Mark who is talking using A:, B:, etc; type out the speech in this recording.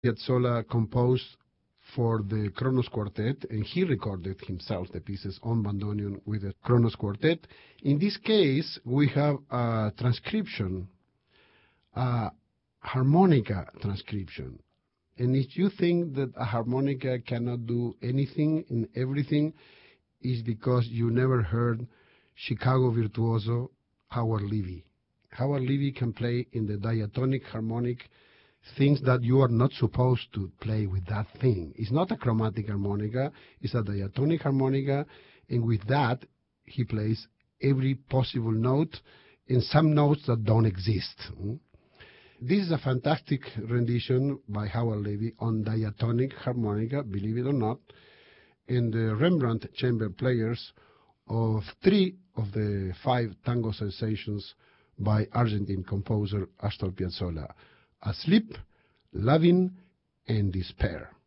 A: Piazzolla composed for the Kronos Quartet, and he recorded himself the pieces on bandoneon with the Kronos Quartet. In this case, we have a transcription, a harmonica transcription. And if you think that a harmonica cannot do anything and everything, is because you never heard Chicago virtuoso Howard Levy. Howard Levy can play in the diatonic harmonic things that you are not supposed to play with that thing. It's not a chromatic harmonica, it's a diatonic harmonica, and with that, he plays every possible note and some notes that don't exist. This is a fantastic rendition by Howard Levy on diatonic harmonica, believe it or not, and the Rembrandt chamber players of 3 of the 5 tango sensations by Argentine composer Astor Piazzolla: Asleep, Loving, and Despair.